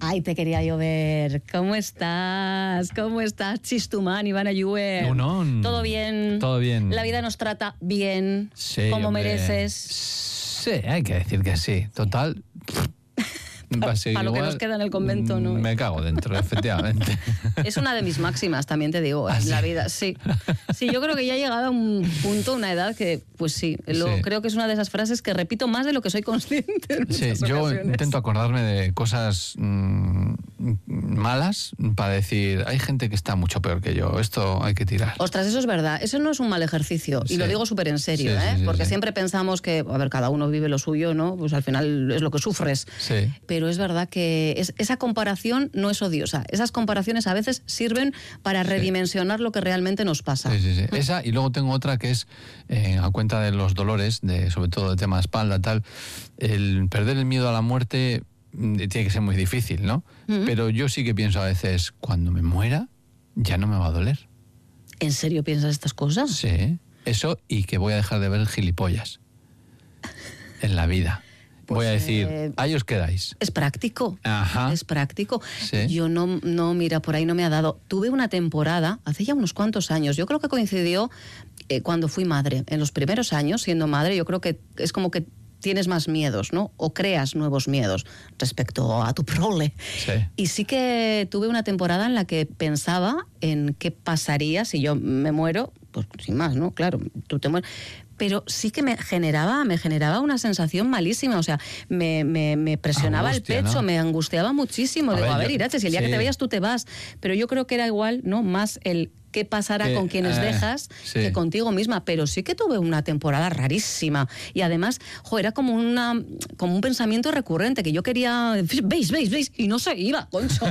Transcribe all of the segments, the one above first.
Ay, te quería yo ver. ¿Cómo estás? ¿Cómo estás, Chistumán, Iván Ayue? Unón. ¿Todo bien? Todo bien. ¿La vida nos trata bien? Sí, ¿Como hombre. mereces? Sí, hay que decir que sí. Total. Para lo que nos queda en el convento, ¿no? Me cago dentro, efectivamente. Es una de mis máximas, también te digo, ¿Ah, en sí? la vida. Sí. Sí, yo creo que ya he llegado a un punto, una edad que, pues sí, Sí. creo que es una de esas frases que repito más de lo que soy consciente en Sí, muchas yo ocasiones. intento acordarme de cosas malas para decir, hay gente que está mucho peor que yo, esto hay que tirar. Ostras, eso es verdad. Eso no es un mal ejercicio. Y Sí. lo digo súper en serio, Sí, sí, ¿eh? sí, Porque sí. siempre pensamos que, a ver, cada uno vive lo suyo, ¿no? Pues al final es lo que sufres. Sí. Pero es verdad que esa comparación no es odiosa. Esas comparaciones a veces sirven para redimensionar lo que realmente nos pasa. Sí, sí, sí. Esa, y luego tengo otra que es, a cuenta de los dolores, sobre todo de tema de espalda, tal, el perder el miedo a la muerte tiene que ser muy difícil, ¿no? Pero yo sí que pienso a veces, cuando me muera, ya no me va a doler. ¿En serio piensas estas cosas? Sí, eso, y que voy a dejar de ver gilipollas en la vida. Pues, voy a decir, ahí os quedáis. Es práctico. Ajá. Es práctico. Sí. Yo no, mira, por ahí no me ha dado. Tuve una temporada, hace ya unos cuantos años, yo creo que coincidió cuando fui madre. En los primeros años, siendo madre, yo creo que es como que tienes más miedos, ¿no? O creas nuevos miedos respecto a tu prole. Sí. Y sí que tuve una temporada en la que pensaba en qué pasaría si yo me muero, pues sin más, ¿no? Claro, tú te mueres. Pero sí que me generaba una sensación malísima, o sea, me presionaba Angustia, el pecho, ¿no? me angustiaba muchísimo. Digo, a ver, yo- Irache, si el día que sí. te vayas tú te vas. Pero yo creo que era igual, ¿no? Más el qué pasará con quienes dejas sí. que contigo misma. Pero sí que tuve una temporada rarísima. Y además, era como un pensamiento recurrente, que yo quería, veis, y no se iba, concho.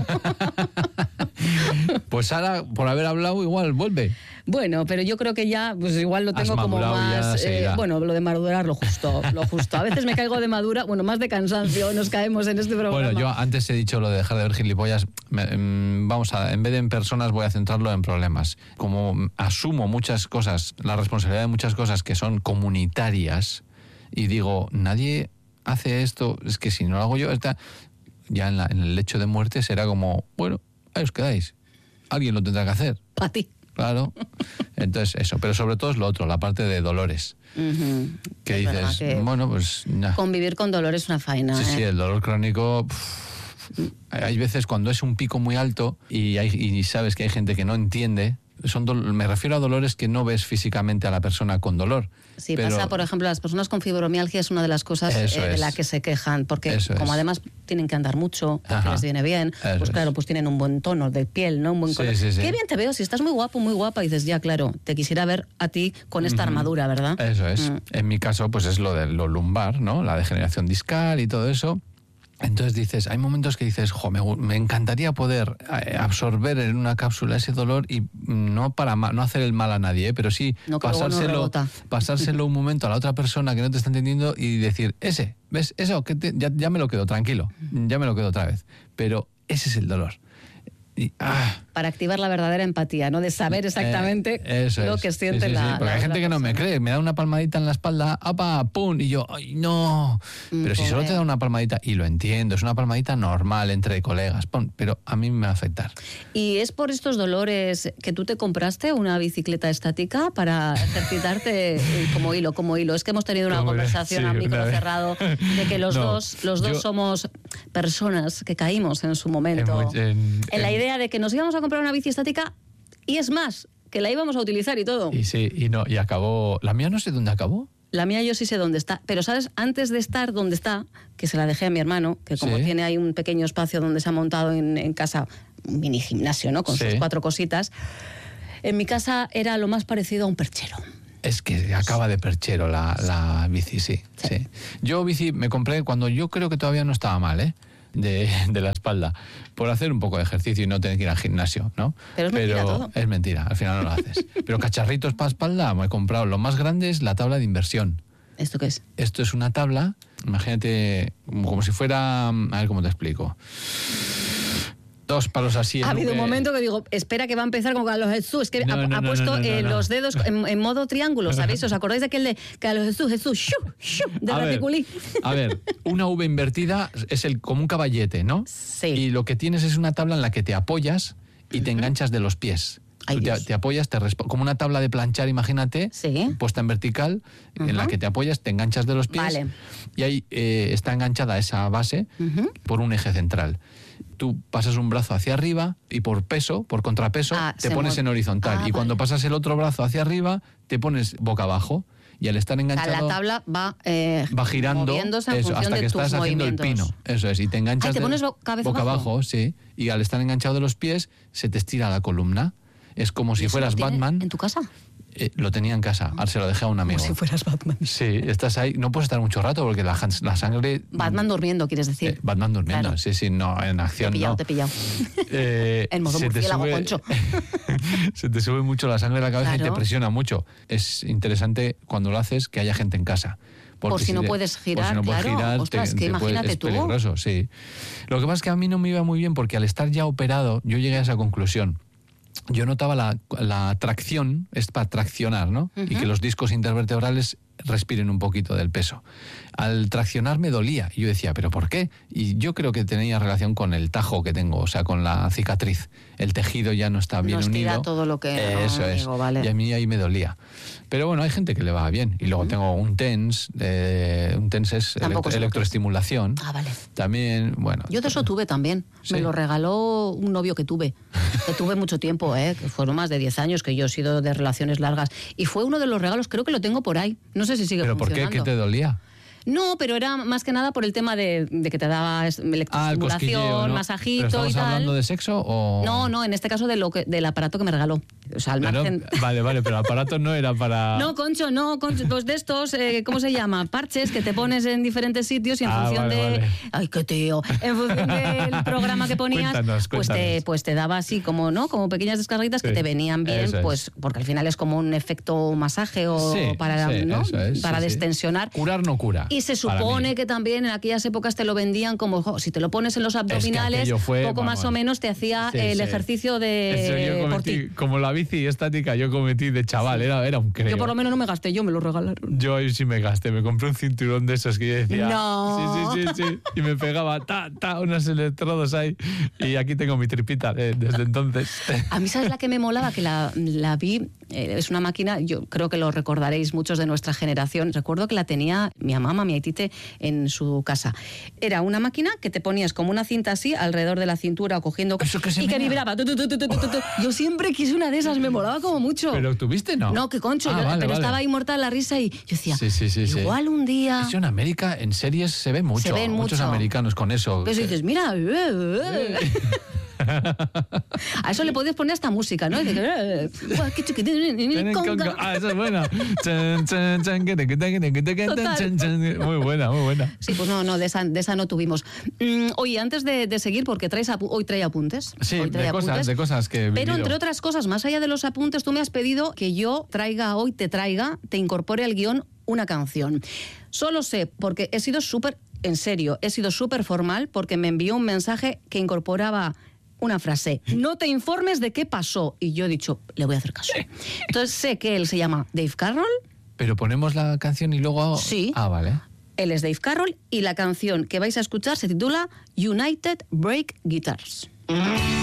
Pues ahora, por haber hablado, igual vuelve. Bueno, pero yo creo que ya, pues igual lo Has tengo como madurado, ya más... seguirá. bueno, lo de madurar, lo justo. A veces me caigo de madura, bueno, más de cansancio, nos caemos en este programa. Bueno, yo antes he dicho lo de dejar de ver gilipollas. Vamos a, en vez de en personas, voy a centrarlo en problemas. Como asumo muchas cosas, la responsabilidad de muchas cosas que son comunitarias, y digo, nadie hace esto, es que si no lo hago yo, ya en el lecho de muerte será como, bueno, ahí os quedáis. Alguien lo tendrá que hacer. Para ti. Claro. Entonces, eso. Pero sobre todo es lo otro, la parte de dolores. Que Es verdad dices, que bueno, pues... nah. convivir con dolor es una faena. Sí, sí, el dolor crónico... hay veces cuando es un pico muy alto y sabes que hay gente que no entiende, me refiero a dolores que no ves físicamente a la persona con dolor. Sí, pero pasa, por ejemplo, las personas con fibromialgia es una de las cosas de la que se quejan, porque Eso como es. además tienen que andar mucho, porque Ajá. les viene bien, Eso pues claro, es. pues tienen un buen tono de piel, ¿no? Un buen Sí, color. sí, sí. Qué bien te veo, si estás muy guapo, muy guapa, y dices, ya, claro, te quisiera ver a ti con esta armadura, ¿verdad? Eso es. En mi caso, pues es lo de lo lumbar, ¿no? La degeneración discal y todo eso. Entonces dices, hay momentos que dices, me encantaría poder absorber en una cápsula ese dolor y no hacer el mal a nadie, pero sí No, que luego no rebota. pasárselo un momento a la otra persona que no te está entendiendo y decir, ¿ves? Eso, ya me lo quedo, tranquilo, ya me lo quedo otra vez. Pero ese es el dolor. Para activar la verdadera empatía, ¿no? De saber exactamente eso lo es. que siente Sí. la Porque hay gente que no me persona. cree, me da una palmadita en la espalda, ¡apa! ¡Pum! Y yo, ¡ay, no! Pero si solo pobre. te da una palmadita, y lo entiendo, es una palmadita normal entre colegas, ¡pum! Pero a mí me va a afectar. ¿Y es por estos dolores que tú te compraste una bicicleta estática para ejercitarte como hilo? Es que hemos tenido una Como conversación sí, a micro una vez. cerrado de que los No, dos yo- somos personas que caímos en su momento en la idea de que nos íbamos a comprar una bici estática y es más, que la íbamos a utilizar y todo. Y acabó. La mía no sé dónde acabó. La mía yo sí sé dónde está, pero ¿sabes? Antes de estar donde está, que se la dejé a mi hermano, que como Sí. tiene ahí un pequeño espacio donde se ha montado en casa un mini gimnasio, ¿no? Con Sí. sus 4 cositas, en mi casa era lo más parecido a un perchero. Es que acaba de perchero la bici, sí. Yo bici me compré cuando yo creo que todavía no estaba mal, ¿eh? De la espalda, por hacer un poco de ejercicio y no tener que ir al gimnasio, ¿no? Pero es mentira todo. Es mentira, al final no lo haces. Pero cacharritos para espalda, me he comprado. Lo más grande es la tabla de inversión. ¿Esto qué es? Esto es una tabla, imagínate, como si fuera, a ver cómo te explico. dos palos así. Ha habido un momento que digo, espera que va a empezar como Carlos Jesús. Es que ha puesto los dedos en modo triángulo, ¿sabéis? ¿Os acordáis de aquel de Carlos Jesús, ¡shu! De Raticulí? A ver, una V invertida es como un caballete, ¿no? Sí. Y lo que tienes es una tabla en la que te apoyas y te enganchas de los pies. Ay, te apoyas, como una tabla de planchar, imagínate, puesta en vertical, en la que te apoyas, te enganchas de los pies, vale. y ahí está enganchada esa base por un eje central. Tú pasas un brazo hacia arriba y por contrapeso, te pones en horizontal. Y cuando pasas el otro brazo hacia arriba, te pones boca abajo. Y al estar enganchado... La tabla va girando moviéndose en función hasta de que tus estás haciendo el pino. Eso es, y te enganchas... ¿te pones cabeza boca abajo? Sí. Y al estar enganchado de los pies, se te estira la columna. Es como si fueras Batman. ¿En tu casa? Lo tenía en casa, ahora se lo dejé a un amigo. Como si fueras Batman. Sí, estás ahí, no puedes estar mucho rato porque la sangre... Batman durmiendo, ¿quieres decir? Batman durmiendo, claro. Sí, no, en acción te he pillado. En modo murciélago, Concho. Se te sube mucho la sangre a la cabeza, claro. Y te presiona mucho. Es interesante cuando lo haces que haya gente en casa. Por si no puedes girar, ostras, que imagínate tú. Es peligroso, sí. Lo que pasa es que a mí no me iba muy bien porque al estar ya operado, yo llegué a esa conclusión. Yo notaba la tracción, es para traccionar, ¿no? Y que los discos intervertebrales respiren un poquito del peso. Al traccionar me dolía. Y yo decía, ¿pero por qué? Y yo creo que tenía relación con el tajo que tengo, o sea, con la cicatriz. El tejido ya no está bien unido. Todo lo que... Eso es. Vale. Y a mí ahí me dolía. Pero bueno, hay gente que le va bien. Y luego tengo un TENS. Un TENS es electroestimulación. Vale. También, bueno... Yo de eso tuve también. ¿Sí? Me lo regaló un novio que tuve mucho tiempo, que fueron más de 10 años que yo he sido de relaciones largas. Y fue uno de los regalos, creo que lo tengo por ahí. No sé si sigue funcionando. ¿Pero por qué? ¿Qué te dolía? No, pero era más que nada por el tema de que te daba electroestimulación, ¿no? masajito y tal. ¿Estamos hablando de sexo o...? No, en este caso del aparato que me regaló. O sea, al margen... Vale, pero el aparato no era para... No, Concho, pues de estos, ¿cómo se llama? Parches que te pones en diferentes sitios y en función de... Ay, qué tío. En función del programa que ponías, cuéntanos. Pues te daba así como, ¿no? Como pequeñas descarguitas que te venían bien, pues porque al final es como un efecto masaje o para destensionar. Curar no cura. Y se supone que también en aquellas épocas te lo vendían como, si te lo pones en los abdominales, más o menos te hacía el ejercicio de... Por ti. Como la bici estática yo cometí de chaval, era un creo. Yo por lo menos no me gasté, yo me lo regalaron. Yo ahí sí me gasté, me compré un cinturón de esos que yo decía... No. Sí. Y me pegaba unos electrodos ahí. Y aquí tengo mi tripita desde entonces. A mí, ¿sabes la que me molaba? Que la vi, es una máquina, yo creo que lo recordaréis muchos de nuestra generación. Recuerdo que la tenía mi mamá, mi aitite, en su casa. Era una máquina que te ponías como una cinta así alrededor de la cintura o cogiendo... y que vibraba. Yo siempre quise una de esas, me molaba como mucho. ¿Pero tuviste, no? No, que Concho, pero estaba ahí muerta la risa y yo decía, igual un día... Eso en América, en series se ve mucho. Se ven muchos americanos con eso. Pero dices, mira... A eso le podías poner hasta música, ¿no? Esa es buena. Muy buena. Sí, pues no, de esa no tuvimos. Oye, antes de seguir, porque hoy trae apuntes. Sí, de cosas que he vivido. Pero entre otras cosas, más allá de los apuntes, tú me has pedido que yo te incorpore al guión una canción. Solo sé, porque he sido súper formal, porque me envió un mensaje que incorporaba una frase: no te informes de qué pasó. Y yo he dicho, le voy a hacer caso. Entonces sé que él se llama Dave Carroll. Pero ponemos la canción y luego... Sí. Ah, vale. Él es Dave Carroll y la canción que vais a escuchar se titula United Break Guitars.